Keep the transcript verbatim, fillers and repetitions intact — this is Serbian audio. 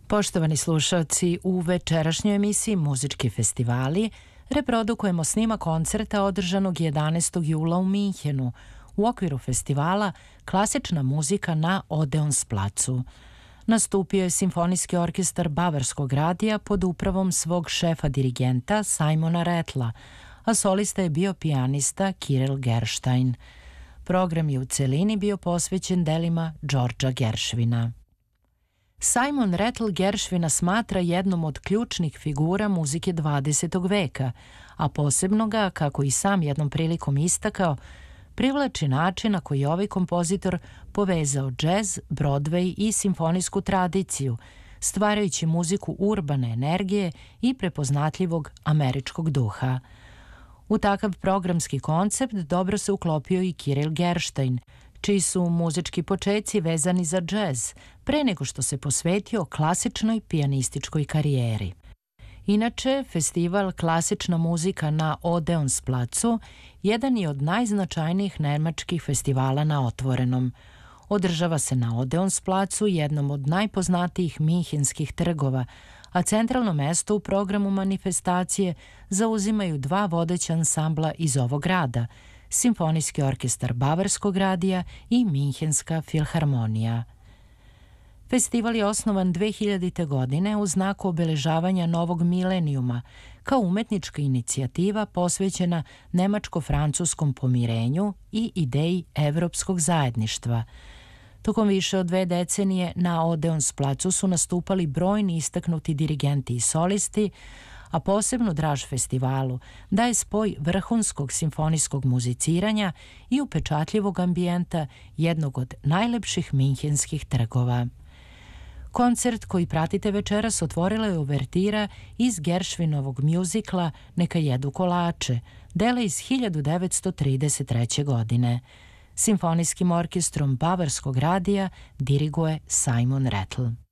Poštovani slušalci, u večerašnjoj emisiji Muzički festivali reprodukujemo snimak koncerta održanog jedanaestog jula u Minhenu u okviru festivala Klasična muzika na Odeonsplacu. Nastupio je Simfonijski orkestar Bavarskog radija pod upravom svog šefa dirigenta Simona Rattla, a solista je bio pijanista Kirill Gerstein. Program je u celini bio posvećen delima Đorđa Geršvina. Simon Rattle Geršvina smatra jednom od ključnih figura muzike dvadesetog veka, a posebno ga, kako i sam jednom prilikom istakao, privlači način na koji je ovaj kompozitor povezao džez, Broadway i simfonijsku tradiciju, stvarajući muziku urbane energije i prepoznatljivog američkog duha. U takav programski koncept dobro se uklopio i Kirill Gerstein, čiji su muzički počeci vezani za džez, pre nego što se posvetio klasičnoj pijanističkoj karijeri. Inače, festival Klasična muzika na Odeonsplacu jedan je od najznačajnijih nemačkih festivala na otvorenom. Održava se na Odeonsplacu, jednom od najpoznatijih minhenskih trgova, a centralno mesto u programu manifestacije zauzimaju dva vodeća ansambla iz ovog grada, Simfonijski orkestar Bavarskog radija i Minhenska filharmonija. Festival je osnovan dve hiljadite. godine u znaku obeležavanja novog milenijuma kao umetnička inicijativa posvećena nemačko-francuskom pomirenju i ideji evropskog zajedništva. Tokom više od dve decenije na Odeonsplacu su nastupali brojni istaknuti dirigenti i solisti, a posebno draž festivalu daje spoj vrhunskog simfonijskog muziciranja i upečatljivog ambijenta jednog od najlepših minhenskih trgova. Koncert koji pratite večeras otvorila je uvertira iz Geršvinovog mjuzikla Neka jedu kolače, dela iz hiljadu devetsto trideset treće. godine. Simfonijskim orkestrom Bavarskog radija diriguje Simon Rattle.